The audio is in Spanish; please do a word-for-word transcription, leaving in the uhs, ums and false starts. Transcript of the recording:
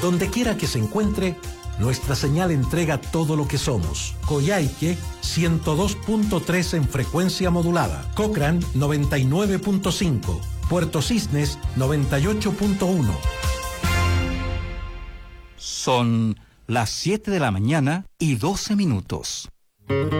Donde quiera que se encuentre, nuestra señal entrega todo lo que somos. Coyhaique, ciento dos punto tres en frecuencia modulada. Cochrane, noventa y nueve punto cinco. Puerto Cisnes, noventa y ocho punto uno. Son las siete de la mañana y doce minutos.